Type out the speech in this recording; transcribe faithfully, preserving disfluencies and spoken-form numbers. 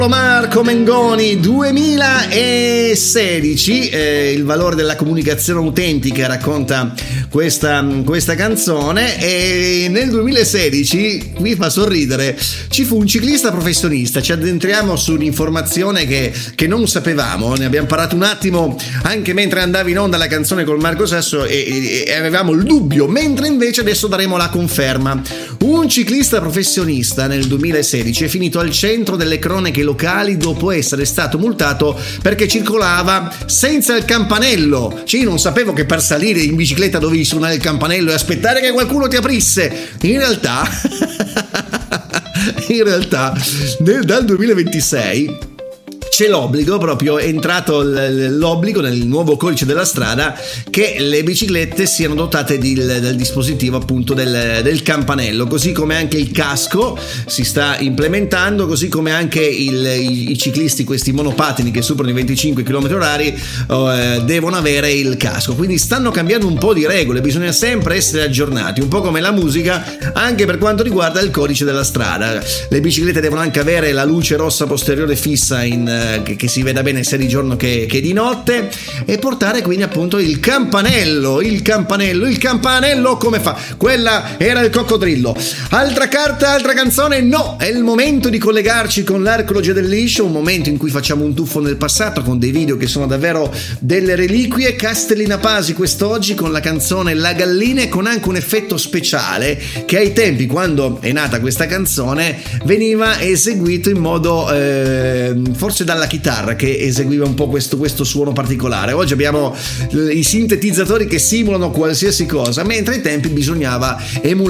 Marco Mengoni, duemilasedici, eh, il valore della comunicazione autentica racconta questa, questa canzone. E nel duemilasedici, qui fa sorridere, ci fu un ciclista professionista. Ci addentriamo su un'informazione che, che non sapevamo, ne abbiamo parlato un attimo anche mentre andava in onda la canzone con Marco Sasso e, e avevamo il dubbio, mentre invece adesso daremo la conferma. Un ciclista professionista nel duemilasedici è finito al centro delle cronache locali dopo essere stato multato perché circolava senza il campanello. Cioè, io non sapevo che per salire in bicicletta dovevi suonare il campanello e aspettare che qualcuno ti aprisse. In realtà in realtà nel, dal duemilaventisei c'è l'obbligo, proprio è entrato l'obbligo nel nuovo codice della strada, che le biciclette siano dotate di, del dispositivo appunto del, del campanello, così come anche il casco si sta implementando, così come anche il, i, i ciclisti, questi monopatini che superano i venticinque chilometri orari eh, devono avere il casco. Quindi stanno cambiando un po' di regole, bisogna sempre essere aggiornati, un po' come la musica anche per quanto riguarda il codice della strada. Le biciclette devono anche avere la luce rossa posteriore fissa in Che, che si veda bene sia di giorno che, che di notte, e portare quindi appunto il campanello il campanello il campanello come fa? Quella era il coccodrillo. Altra carta, altra canzone? No, è il momento di collegarci con l'archeologia del liscio, un momento in cui facciamo un tuffo nel passato con dei video che sono davvero delle reliquie. Castellina Pasi quest'oggi con la canzone La Gallina, e con anche un effetto speciale che ai tempi, quando è nata questa canzone, veniva eseguito in modo eh, forse dalla chitarra, che eseguiva un po' questo, questo suono particolare. Oggi abbiamo i sintetizzatori che simulano qualsiasi cosa, mentre ai tempi bisognava emulare